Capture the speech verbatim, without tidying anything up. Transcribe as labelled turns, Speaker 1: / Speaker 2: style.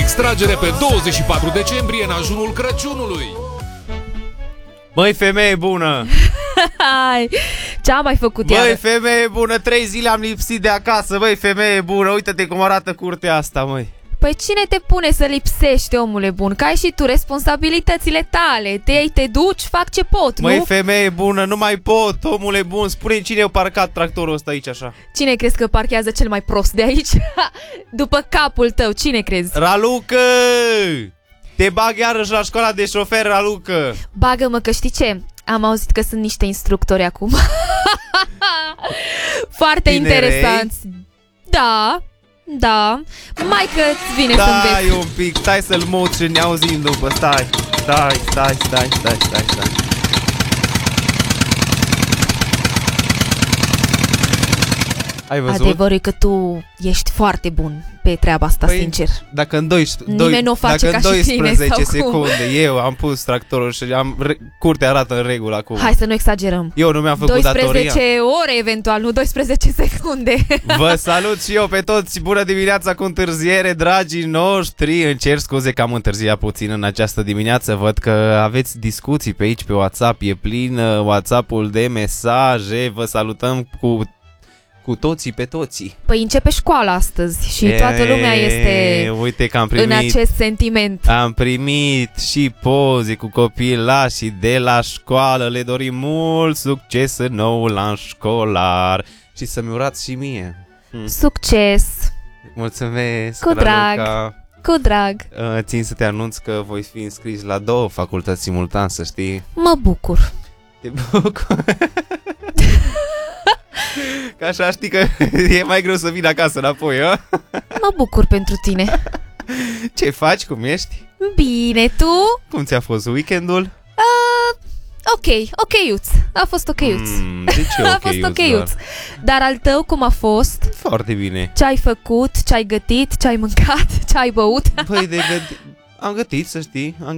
Speaker 1: extragere pe douăzeci și patru decembrie în ajunul Crăciunului.
Speaker 2: Băi, femeie bună!
Speaker 3: Hai, ce-am mai făcut iară?
Speaker 2: Băi, femeie bună, trei zile am lipsit de acasă. Băi, femeie bună, uite-te cum arată curtea asta, măi.
Speaker 3: Păi cine te pune să lipsești, omule bun? Că ai și tu responsabilitățile tale. Te iei, te duci, fac ce pot,
Speaker 2: Măi,
Speaker 3: nu?
Speaker 2: femeie bună, nu mai pot, omule bun. Spune-mi cine a parcat tractorul ăsta aici așa.
Speaker 3: Cine crezi că parchează cel mai prost de aici? După capul tău, cine crezi?
Speaker 2: Ralucă! Te bag iarăși la școala de șofer, Ralucă.
Speaker 3: Bagă-mă că știi ce? Am auzit că sunt niște instructori acum. Foarte
Speaker 2: Tinerei?
Speaker 3: interesanți. Da, da. Mai că-ți vine să
Speaker 2: Stai
Speaker 3: înveți.
Speaker 2: un pic, stai să-l mut și ne auzim după. Stai, stai, stai, stai, stai, stai, stai. Ai văzut?
Speaker 3: Adevărul e că tu ești foarte bun pe treaba asta,
Speaker 2: Păi,
Speaker 3: sincer.
Speaker 2: Dacă în, doisprezece,
Speaker 3: Nimeni
Speaker 2: doi,
Speaker 3: nu o face
Speaker 2: dacă în
Speaker 3: ca și tine,
Speaker 2: doisprezece
Speaker 3: sau cum?
Speaker 2: secunde eu am pus tractorul și am, re, curtea arată în regulă acum.
Speaker 3: Hai să nu exagerăm.
Speaker 2: Eu nu mi-am făcut
Speaker 3: doisprezece
Speaker 2: datoria.
Speaker 3: ore eventual, nu doisprezece secunde.
Speaker 2: Vă salut și eu pe toți. Bună dimineața cu întârziere, dragii noștri. Îmi cer scuze că am întârziat puțin în această dimineață. Văd că aveți discuții pe aici pe WhatsApp. E plin WhatsApp-ul de mesaje. Vă salutăm cu cu toții pe toții.
Speaker 3: Păi începe școala astăzi și toată lumea este
Speaker 2: uite că am primit,
Speaker 3: în acest sentiment.
Speaker 2: Am primit și poze cu copilașii de la școală. Le dorim mult succes în noul an școlar. Și să-mi urați și mie. hm.
Speaker 3: Succes!
Speaker 2: Mulțumesc,
Speaker 3: Cu drag.
Speaker 2: Raluca.
Speaker 3: Cu drag!
Speaker 2: Uh, Țin să te anunț că voi fi înscris la două facultăți simultan, să știi.
Speaker 3: Mă bucur.
Speaker 2: Te bucur. Că așa știi că e mai greu să vin acasă înapoi, a?
Speaker 3: Mă bucur pentru tine.
Speaker 2: Ce faci? Cum ești?
Speaker 3: Bine, tu?
Speaker 2: Cum ți-a fost weekendul?
Speaker 3: Uh, ok, ok-iuț. A fost ok-iuț.
Speaker 2: Mm, de ce
Speaker 3: A
Speaker 2: ok,
Speaker 3: fost
Speaker 2: Iuț,
Speaker 3: ok-iuț.
Speaker 2: doar?
Speaker 3: Dar al tău cum a fost?
Speaker 2: Foarte bine.
Speaker 3: Ce ai făcut? Ce ai gătit? Ce ai mâncat? Ce ai băut?
Speaker 2: Păi de gătit... Am gătit, să știi. Am